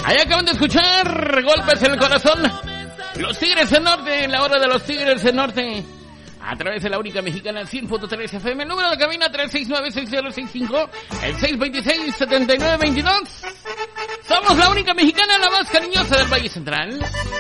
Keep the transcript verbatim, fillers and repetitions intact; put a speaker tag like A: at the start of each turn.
A: Ahí acaban de escuchar Golpes en el Corazón. Los Tigres del Norte, la hora de los Tigres del Norte. A través de la única mexicana cien punto tres F M. El número de cabina tres seis nueve seis cero seis cinco. El seis dos seis, siete nueve dos dos. Somos la única mexicana, la más cariñosa del Valle Central.